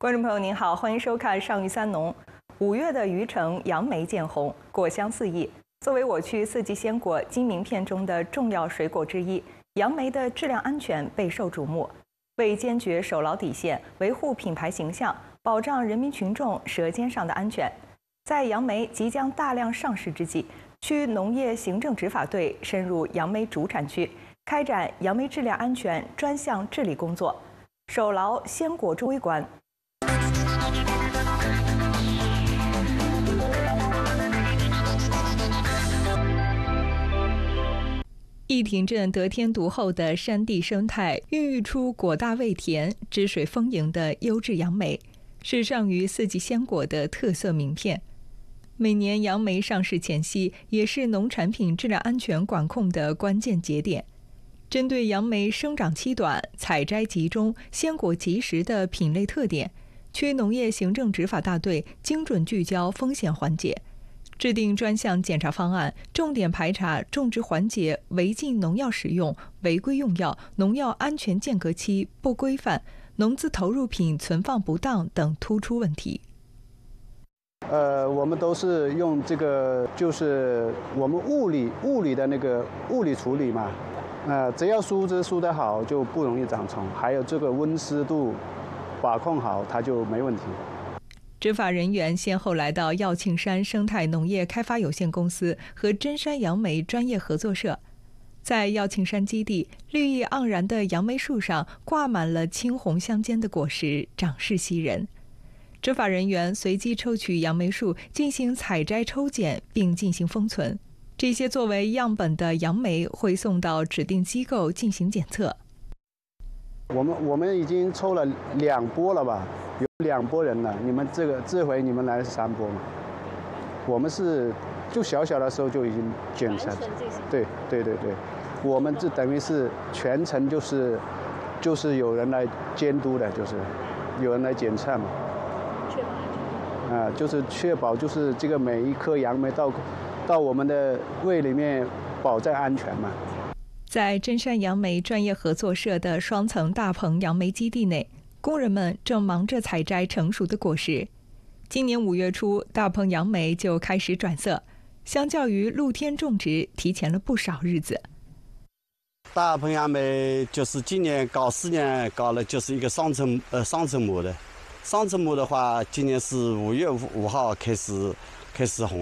观众朋友您好，欢迎收看《上虞三农》。5月的虞城杨梅见红，果香四溢。作为我区4季鲜果金名片中的重要水果之一，杨梅的质量安全备受瞩目。为坚决守牢底线，维护品牌形象，保障人民群众舌尖上的安全，在杨梅即将大量上市之际，区农业行政执法队深入杨梅主产区，开展杨梅质量安全专项治理工作，守牢鲜果终归关。义亭镇得天独厚的山地生态，孕育出果大味甜、汁水丰盈的优质杨梅，是上虞4季鲜果的特色名片。每年杨梅上市前夕，也是农产品质量安全管控的关键节点。针对杨梅生长期短、采摘集中、鲜果及时的品类特点，区农业行政执法大队精准聚焦风险环节，制定专项检查方案，重点排查种植环节违禁农药使用、违规用药、农药安全间隔期不规范、农资投入品存放不当等突出问题。 我们都是用这个，就是我们物理的那个物理处理嘛，只要疏枝疏得好，就不容易长虫，还有这个温湿度把控好，它就没问题。 执法人员先后来到耀庆山生态农业开发有限公司和真山杨梅专业合作社，在耀庆山基地，绿意盎然的杨梅树上挂满了青红相间的果实，长势喜人。执法人员随机抽取杨梅树进行采摘抽检，并进行封存。这些作为样本的杨梅会送到指定机构进行检测。 我们已经抽了2波了吧，有2波人了。你们这回你们来3波嘛？我们是就小的时候就已经检查，对，我们这等于是全程就是有人来监督的，就是有人来检测嘛。就是确保就是这个每一颗杨梅到我们的胃里面保证安全嘛。 在真山杨梅专业合作社的双层大棚杨梅基地内，工人们正忙着采摘成熟的果实。今年5月初，大棚杨梅就开始转色，相较于露天种植，提前了不少日子。 大棚杨梅就是今年搞4年搞了，就是一个双层膜的。双层膜的话，今年是5月5号开始红